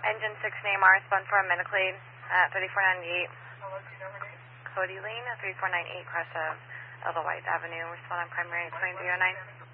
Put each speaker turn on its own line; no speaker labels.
Engine 6 AMR, spun for a Mediclade at 3498. Cody Lane at 3498, cross of Edelweiss Avenue, respond on primary 2309.